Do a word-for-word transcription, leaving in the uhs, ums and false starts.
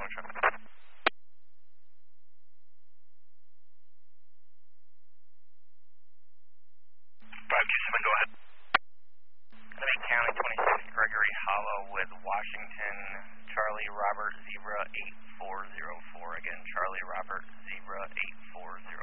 Foxtrot. five two seven, go ahead. Lake County twenty-six, Gregory Hollow with Washington, Charlie Robert Zebra eight four zero four. Again, Charlie Robert Zebra eight four zero four.